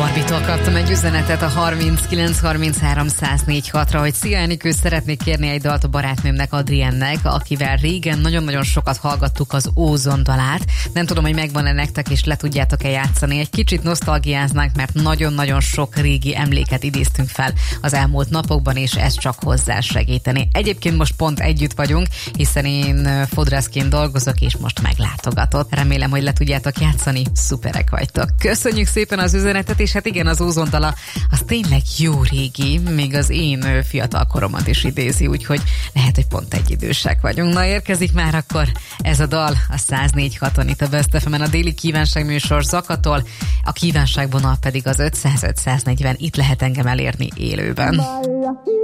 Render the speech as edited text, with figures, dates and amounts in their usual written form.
Barbitól kaptam egy üzenetet a 39 33 104 6-ra, hogy szia Enikő, szeretnék kérni egy dalt a barátnőmnek, Adriennek, akivel régen nagyon-nagyon sokat hallgattuk az Ózon dalát. Nem tudom, hogy megvan-e nektek, és le tudjátok-e játszani. Egy kicsit nosztalgiáznánk, mert nagyon-nagyon sok régi emléket idéztünk fel az elmúlt napokban, és ez csak hozzá segíteni. Egyébként most pont együtt vagyunk, hiszen én fodrászként dolgozok, és most meglátogatott. Remélem, hogy le tudjátok játszani. Szuperek vagytok. Köszönjük szépen az üzenetet, és hát igen, az Ózon dala az tényleg jó régi, még az én fiatal koromat is idézi, úgyhogy lehet, hogy pont egyidősek vagyunk. Na, érkezik már akkor ez a dal a 104.6-on itt a Best FM-en, a déli kívánságműsor Zakatól, a kívánságvonal pedig az 500 540. Itt lehet engem elérni élőben.